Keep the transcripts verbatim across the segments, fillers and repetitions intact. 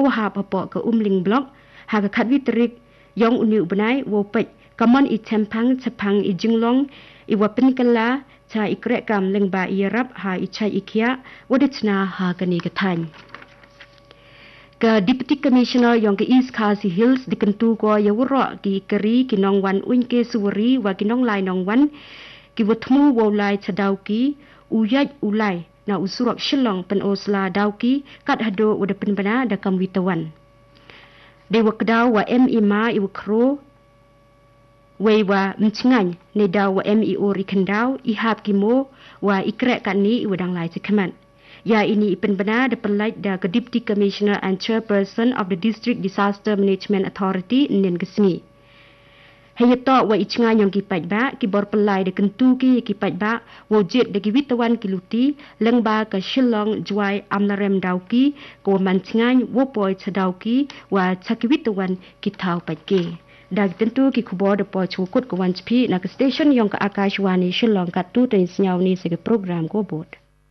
ko ha pa po ka umling blok ha ka khat vitrik yong uni ubnai wo pek kamon i tempang chapang i jinglong i wapin kala cha i krek kam leng ba i rap ha i chai ikia wadichna ha kani kathan ke Deputy Commissioner yang ke East Khasi Hills dikentu ko yawro ki keri kinong wan unke suwari wa kinong lai nong wan ki wotmu wo lai chadauki uyaj ulai na usurok shilong pen osla dauki kat hado uda penbana da kam witawan de wakdaw wa M I ma i wakro wei wa mchngan ne daw wa M I O rikendaw i hap kimo wa ikrek kat ni i wadang lai chikaman ya ini penbana da pelait da ke Deputy Commissioner and Chairperson of the District Disaster Management Authority nen kesni. Hayato wa ichnga yang kipat ba ki bor pelai da kentu ki kipat ba wojit da ki witawan kiluti lengba ka Shillong Jwai Amlarem dauki ko manchngan wo poi chadauki wa chakiwitawan ki thau patke. Da tentu ki kubor da po chukut ko wanchpi na ka station yang ka Akashwani Shillong ka tu ten snyau ni se program ko bot.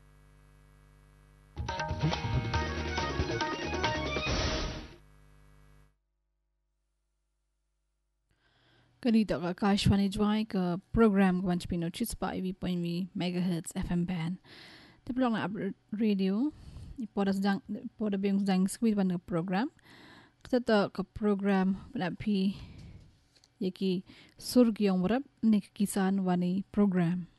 Kanito ka Akashwani Jwai ka program ko wanchpino chispa eighty point five megahertz F M band. Teplong na radio ipodas jang poda bing jang squid ban program. Kata ka program panapi yaki surgyong warap nik kisan wani program.